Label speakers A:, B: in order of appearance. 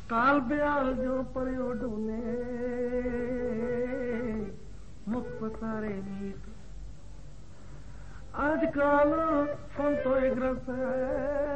A: काल ब्याल जो परियो ढूंढे मुख पसारे मीत आजकल सुन तो ग्रस्त है